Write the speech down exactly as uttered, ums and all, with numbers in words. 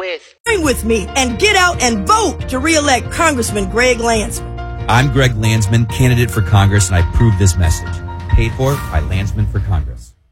with. Join with me and get out and vote to re-elect Congressman Greg Landsman. I'm Greg Landsman, candidate for Congress, and I approve this message. Paid for by Landsman for Congress.